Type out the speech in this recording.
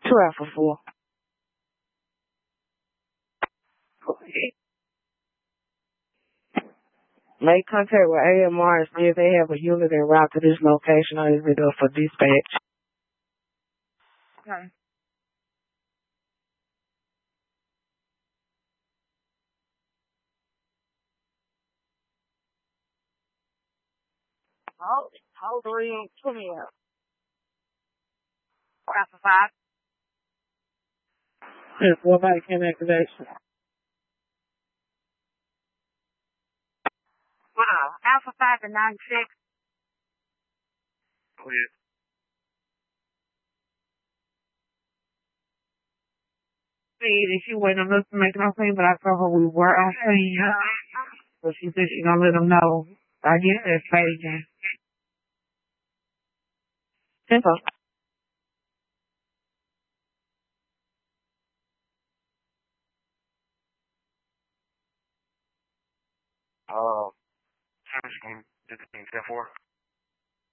Two Alpha 4. Okay. Make contact with AMR and see if they have a unit en route to this location or is it up for dispatch. Okay. Hold 3 20 out. Alpha 5. Yes, what about activation? Wow. Alpha 5 and 96. Oh, yeah. If she wasn't enough to make no thing, but I told her we were on scene. So she said she gonna let them know. I guess that's staging. Simple. Oh, 10-4.